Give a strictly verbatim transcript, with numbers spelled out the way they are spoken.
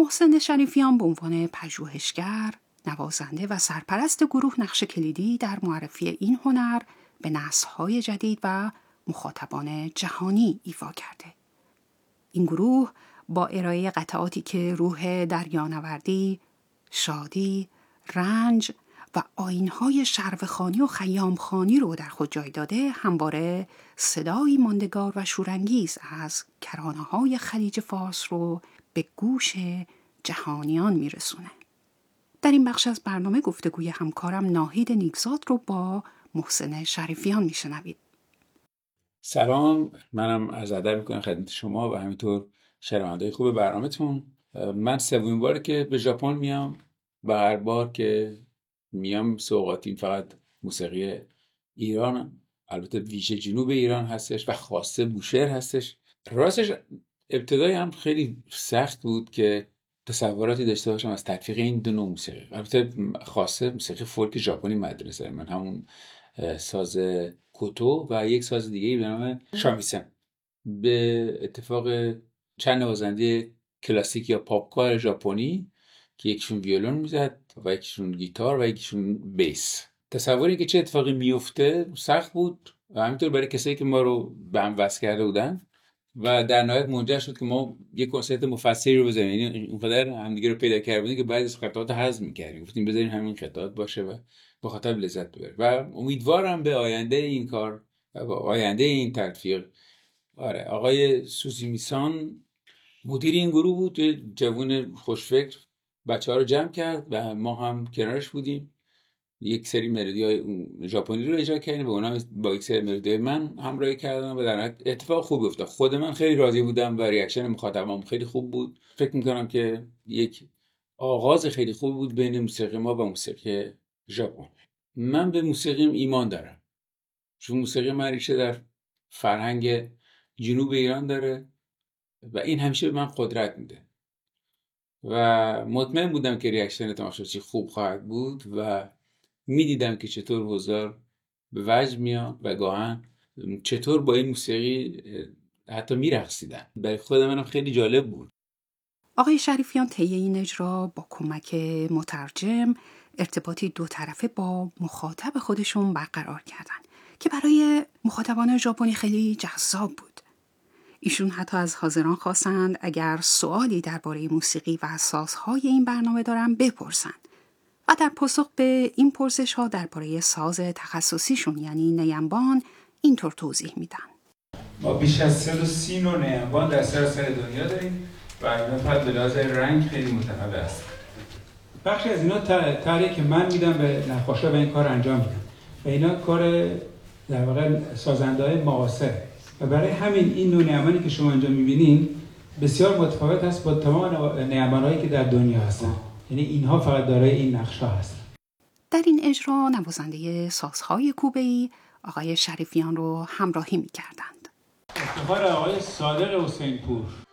محسن شریفیان به عنوان پژوهشگر، نوازنده و سرپرست گروه نقش کلیدی در معرفی این هنر به نسل‌های جدید و مخاطبان جهانی ایفا کرده. این گروه با ارائه قطعاتی که روح دریانوردی، شادی، رنج و آیین‌های شروخوانی و خیامخوانی رو در خود جای داده، همواره صدایی ماندگار و شورانگیز از کرانه‌های خلیج فارس رو به گوش جهانیان میرسونه. در این بخش از برنامه گفتگوی همکارم ناهید نیکزاد رو با محسن شریفیان میشنوید. سلام، منم از ادب میکنم خدمت شما و همینطور شنونده‌های خوب برنامه‌تون. من سومین باره که به ژاپن میام و هر بار که میام سوغاتیم فقط موسیقی ایران، البته ویژه جنوب ایران هستش و خاصه بوشهر هستش. راستش ابتدای هم خیلی سخت بود که تصوراتی داشته باشم از تطبیق این دو نوع موسیقی. البته خاصه موسیقی فولک ژاپنی مدرسه من، همون ساز کوتو و یک ساز دیگه به نام شامیسن. به اتفاق چند نوازنده کلاسیک یا پاپکار ژاپنی که یکیشون ویولون میزد و یکیشون گیتار و یکیشون بیس، تصوری که چه اتفاقی میفته سخت بود و همینطور برای کسایی که ما رو به هم وصل کرده بودن و در نهایت منجر شد که ما یک کنسرت مفصلی رو بزنیم. یعنی اونقدر همدیگه رو پیدا کرده بودیم که بعضی از قطعات حذف می‌کردیم، گفتیم بذاریم همین قطعات باشه و با خاطر لذت ببریم و امیدوارم به آینده این کار و به آینده این تلفیق. آره، آقای سوزیمیسان مدیر این گروه بود، جوون خوشفکر، بچه‌ها رو جمع کرد و ما هم کنارش بودیم. یک سری ملودی‌های ژاپنی رو اجرا کردیم و اونا با یک سری ملودی‌های من همراهی کردن و در اتفاق خوب افتاد. خود من خیلی راضی بودم و ریاکشن مخاطبام خیلی خوب بود. فکر می‌کنم که یک آغاز خیلی خوب بود بین موسیقی ما و موسیقی ژاپن. من به موسیقیم ایمان دارم، چون موسیقی من ریشه در فرهنگ جنوب ایران داره و این همیشه به من قدرت میده و مطمئن بودم که ریاکشن تماشاچی خوب خواهد بود و میدیدم که چطور حضار به وجد میان و گاهن چطور با این موسیقی حتی میرقصیدن. برای خود منم خیلی جالب بود. آقای شریفیان طی این اجرا با کمک مترجم ارتباطی دو طرفه با مخاطب خودشون برقرار کردن که برای مخاطبان ژاپنی خیلی جذاب بود. ایشون حتی از حاضران خواستند اگر سوالی درباره موسیقی و سازهای این برنامه دارن بپرسند و در پاسخ به این پرسش ها درباره ساز تخصصیشون یعنی نیمبان اینطور توضیح میدن. ما بیش از صد و سی نوع نیمبان در سراسر دنیا داریم و اینا فقط به لحاظ رنگ خیلی متنوع است. بخشی از اینا طرحی که من میدم به نقاشا و این کار انجام میدم و اینا کار در واقع سازنده‌های معاصر و برای همین این نوع نیمبانی که شما اینجا میبینین بسیار متفاوت است با تمام نیمبان‌هایی که در دنیا هستن. یعنی اینها فقط دارای این نقش‌ها هستن. در این اجرا نوازنده سازهای کوبه‌ای آقای شریفیان رو همراهی می‌کردند. افتخار آقای صادق حسین پور